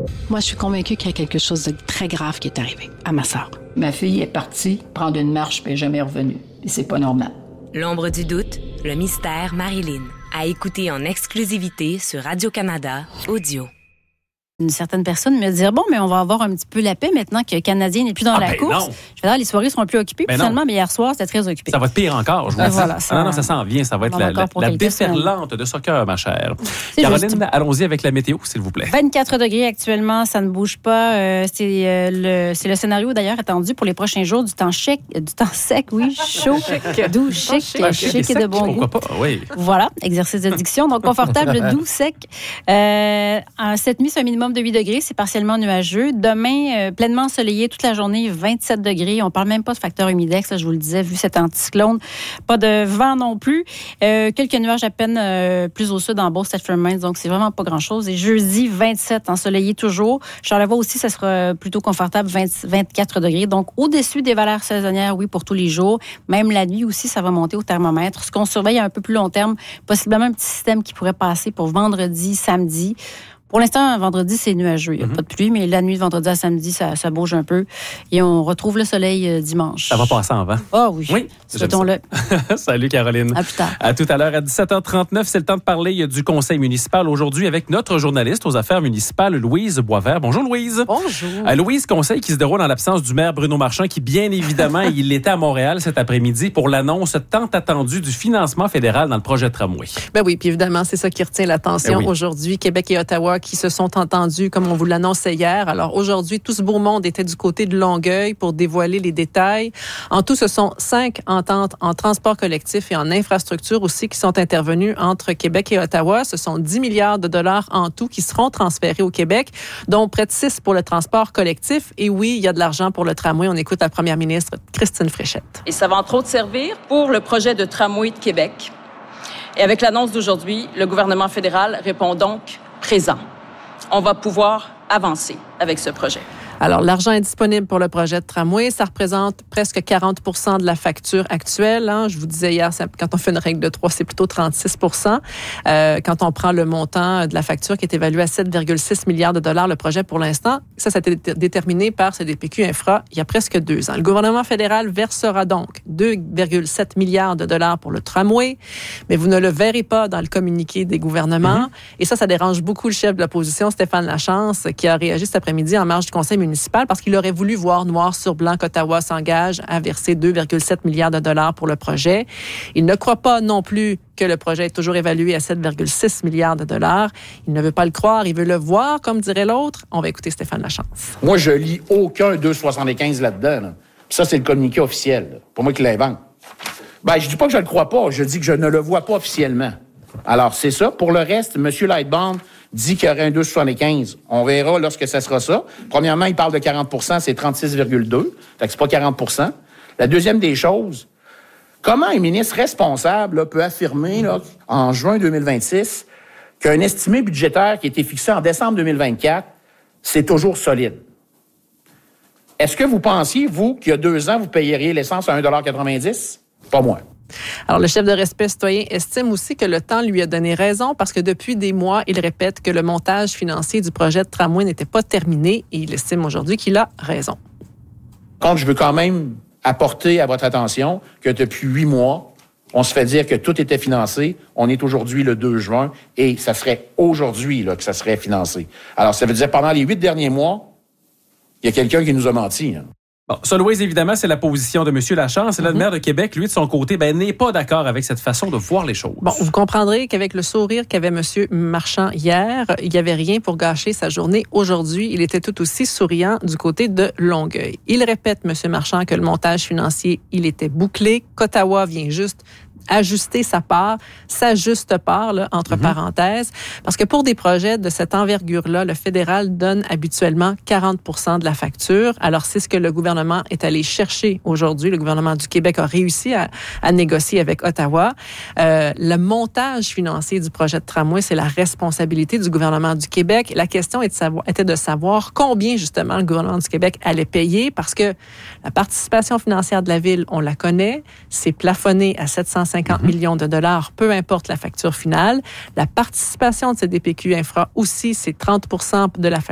Moi, je suis convaincue qu'il y a quelque chose de très grave qui est arrivé à ma sœur. Ma fille est partie prendre une marche puis elle n'est jamais revenue. Et c'est pas normal. L'ombre du doute, le mystère Marilyn. À écouter en exclusivité sur Radio-Canada Audio. Une certaine personne me dire, bon, mais on va avoir un petit peu la paix maintenant que le Canadien n'est plus dans la course. Non. Je vais dire, les soirées seront plus occupées. Finalement, mais hier soir, c'était très occupé. Ça va être pire encore, je vous dis. Voilà, non, ça s'en vient. Ça va être la déferlante de soccer, ma chère. Caroline, juste. Allons-y avec la météo, s'il vous plaît. 24 degrés actuellement, ça ne bouge pas. C'est le scénario, d'ailleurs, attendu pour les prochains jours. Du temps sec, oui, chaud, doux, chic et de bon goût. Pourquoi pas, oui. Voilà, exercice de diction. Donc, confortable, doux, sec. Cette nuit, c'est un minimum de 8 degrés. C'est partiellement nuageux. Demain, pleinement ensoleillé toute la journée, 27 degrés. On ne parle même pas de facteur humidex, là, je vous le disais, vu cet anticyclone. Pas de vent non plus. Quelques nuages à peine plus au sud en Beauce-Stedford-Mines, donc c'est vraiment pas grand-chose. Et jeudi, 27, ensoleillé toujours. Charlevoix aussi, ça sera plutôt confortable, 24 degrés. Donc, au-dessus des valeurs saisonnières, oui, pour tous les jours. Même la nuit aussi, ça va monter au thermomètre. Ce qu'on surveille à un peu plus long terme, possiblement un petit système qui pourrait passer pour vendredi, samedi. Pour l'instant, vendredi, c'est nuageux. Il n'y a pas de pluie, mais la nuit de vendredi à samedi, ça bouge un peu. Et on retrouve le soleil dimanche. Ça va passer en vent. Ah oui. Souhaitons-le. Salut, Caroline. À plus tard. À tout à l'heure, à 17h39. C'est le temps de parler du conseil municipal aujourd'hui avec notre journaliste aux affaires municipales, Louise Boisvert. Bonjour, Louise. Bonjour. Louise, conseil qui se déroule en l'absence du maire Bruno Marchand, qui, bien évidemment, il était à Montréal cet après-midi pour l'annonce tant attendue du financement fédéral dans le projet de tramway. Ben oui, puis évidemment, c'est ça qui retient l'attention aujourd'hui. Québec et Ottawa qui se sont entendus, comme on vous l'annonçait hier. Alors aujourd'hui, tout ce beau monde était du côté de Longueuil pour dévoiler les détails. En tout, ce sont 5 ententes en transport collectif et en infrastructure aussi qui sont intervenues entre Québec et Ottawa. Ce sont 10 milliards de dollars en tout qui seront transférés au Québec, dont près de 6 pour le transport collectif. Et oui, il y a de l'argent pour le tramway. On écoute la première ministre, Christine Fréchette. Et ça va entre autres servir pour le projet de tramway de Québec. Et avec l'annonce d'aujourd'hui, le gouvernement fédéral répond donc présent. On va pouvoir avancer avec ce projet. Alors, l'argent est disponible pour le projet de tramway. Ça représente presque 40 % de la facture actuelle. Hein. Je vous disais hier, quand on fait une règle de 3, c'est plutôt 36 %. Quand on prend le montant de la facture qui est évalué à 7,6 milliards de dollars, le projet pour l'instant, ça a été déterminé par CDPQ Infra il y a presque 2 ans. Le gouvernement fédéral versera donc 2,7 milliards de dollars pour le tramway, mais vous ne le verrez pas dans le communiqué des gouvernements. Et ça dérange beaucoup le chef de l'opposition, Stéphane Lachance, qui a réagi cet après-midi en marge du conseil municipal parce qu'il aurait voulu voir noir sur blanc qu'Ottawa s'engage à verser 2,7 milliards de dollars pour le projet. Il ne croit pas non plus que le projet est toujours évalué à 7,6 milliards de dollars. Il ne veut pas le croire, il veut le voir, comme dirait l'autre. On va écouter Stéphane Lachance. Moi, je lis aucun 2,75 là-dedans. Là. Ça, c'est le communiqué officiel. Là. Pour moi qui l'invente. Ben, je dis pas que je le crois pas, je dis que je ne le vois pas officiellement. Alors, c'est ça. Pour le reste, M. Lightbound dit qu'il y aurait un 2,75. On verra lorsque ça sera ça. Premièrement, il parle de 40 %, c'est 36,2. Fait que c'est pas 40 %. La deuxième des choses, comment un ministre responsable là, peut affirmer là, en juin 2026 qu'un estimé budgétaire qui a été fixé en décembre 2024, c'est toujours solide? Est-ce que vous pensiez, vous, qu'il y a 2 ans, vous payeriez l'essence à 1,90 $? Pas moi. Alors, le chef de Respect citoyen estime aussi que le temps lui a donné raison parce que depuis des mois, il répète que le montage financier du projet de tramway n'était pas terminé et il estime aujourd'hui qu'il a raison. Donc, je veux quand même apporter à votre attention que depuis 8 mois, on se fait dire que tout était financé. On est aujourd'hui le 2 juin et ça serait aujourd'hui là, que ça serait financé. Alors, ça veut dire pendant les 8 derniers mois, il y a quelqu'un qui nous a menti. Hein. Bon, ça, Louise, évidemment, c'est la position de M. Lachance. Et là, le maire de Québec, lui, de son côté, n'est pas d'accord avec cette façon de voir les choses. Bon, vous comprendrez qu'avec le sourire qu'avait M. Marchand hier, il n'y avait rien pour gâcher sa journée aujourd'hui. Il était tout aussi souriant du côté de Longueuil. Il répète, M. Marchand, que le montage financier, il était bouclé, qu'Ottawa vient juste ajuster sa juste part, là, entre parenthèses, parce que pour des projets de cette envergure-là, le fédéral donne habituellement 40 % de la facture. Alors, c'est ce que le gouvernement est allé chercher aujourd'hui. Le gouvernement du Québec a réussi à négocier avec Ottawa. Le montage financier du projet de tramway, c'est la responsabilité du gouvernement du Québec. La question était de savoir combien, justement, le gouvernement du Québec allait payer, parce que la participation financière de la Ville, on la connaît, c'est plafonné à 750 millions de dollars, peu importe la facture finale. La participation de CDPQ Infra aussi, c'est 30 % de la facture